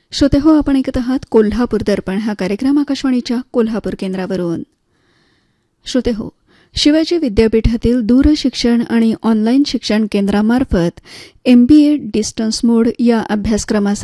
श्रोते हो, आपण ऐकत आहात कोल्हापूर दर्पण हा कार्यक्रम आकाशवाणीच्या कोल्हापूर केंद्रावरून. श्रोते हो, शिवाजी विद्यापीठातील दूरशिक्षण आणि ऑनलाईन शिक्षण केंद्रामार्फत MBA डिस्टन्स मोड या अभ्यासक्रमासाठी